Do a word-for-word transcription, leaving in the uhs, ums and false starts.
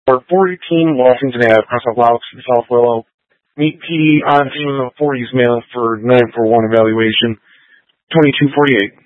Or fourteen, Washington Ave, Cross South Loucks, South Willow. Meet P D on scene of the forties male for nine four one evaluation. twenty-two forty-eight.